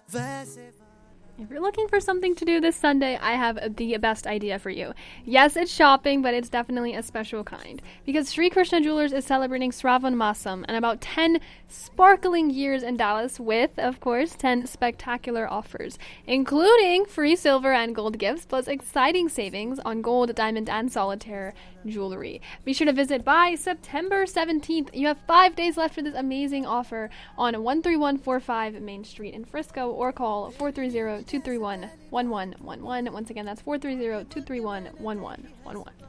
If you're looking for something to do this Sunday, I have the best idea for you. Yes, it's shopping, but it's definitely a special kind. Because Sri Krishna Jewelers is celebrating Sravan Masam and about 10 sparkling years in Dallas with, of course, 10 spectacular offers, including free silver and gold gifts, plus exciting savings on gold, diamond, and solitaire jewelry. Be sure to visit by September 17th. You have 5 days left for this amazing offer on 13145 Main Street in Frisco, or call 430-231-1111. Once again, that's 430-231-1111.